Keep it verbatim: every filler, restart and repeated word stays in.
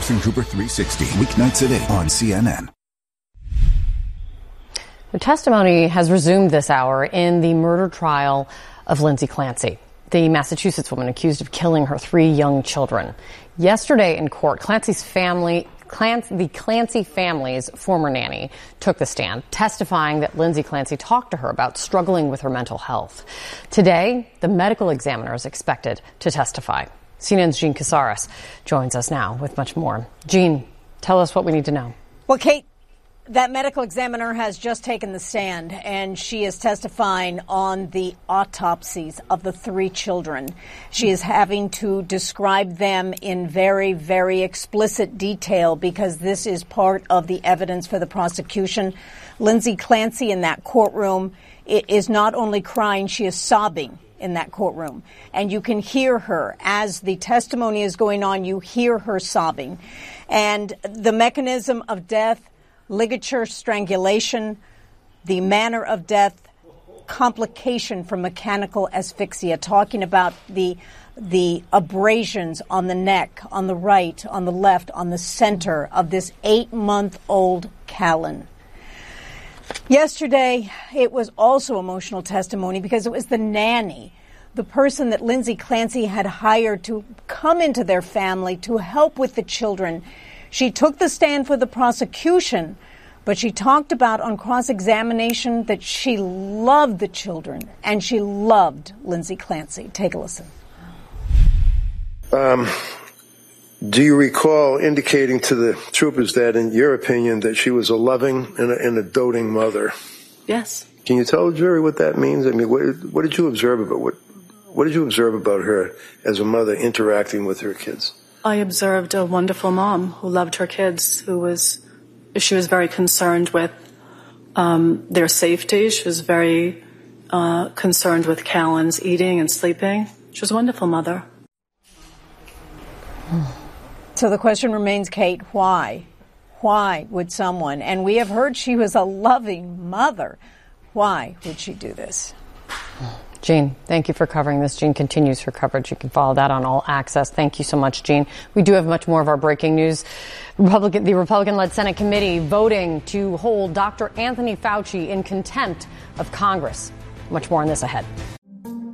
Anderson Cooper three sixty, weeknights at eight on C N N. The testimony has resumed this hour in the murder trial of Lindsay Clancy, the Massachusetts woman accused of killing her three young children. Yesterday in court, Clancy's family, Clancy, the Clancy family's former nanny, took the stand, testifying that Lindsay Clancy talked to her about struggling with her mental health. Today, the medical examiner is expected to testify. C N N's Jean Casares joins us now with much more. Jean, tell us what we need to know. Well, Kate, that medical examiner has just taken the stand, and she is testifying on the autopsies of the three children. She is having to describe them in very, very explicit detail because this is part of the evidence for the prosecution. Lindsay Clancy in that courtroom is not only crying, she is sobbing in that courtroom. And you can hear her as the testimony is going on, you hear her sobbing. And the mechanism of death, ligature strangulation, the manner of death, complication from mechanical asphyxia, talking about the the abrasions on the neck, on the right, on the left, on the center of this eight-month-old Callan. Yesterday, it was also emotional testimony because it was the nanny, the person that Lindsay Clancy had hired to come into their family to help with the children. She took the stand for the prosecution, but she talked about on cross-examination that she loved the children and she loved Lindsay Clancy. Take a listen. Um, do you recall indicating to the troopers that, in your opinion, that she was a loving and a, and a doting mother? Yes. Can you tell the jury what that means? I mean, what, what did you observe about what? What did you observe about her as a mother interacting with her kids? I observed a wonderful mom who loved her kids, who was, she was very concerned with um, their safety. She was very uh, concerned with Callan's eating and sleeping. She was a wonderful mother. So the question remains, Kate, why? Why would someone, and we have heard she was a loving mother, why would she do this? Jean, thank you for covering this. Jean continues her coverage. You can follow that on All Access. Thank you so much, Jean. We do have much more of our breaking news. Republican, the Republican-led Senate committee voting to hold Doctor Anthony Fauci in contempt of Congress. Much more on this ahead.